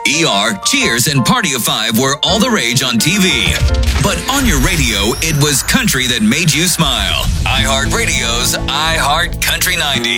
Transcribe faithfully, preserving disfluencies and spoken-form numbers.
E R, Cheers, and Party of Five were all the rage on T V. But on your radio, it was country that made you smile. iHeartRadio's iHeart Country ninety.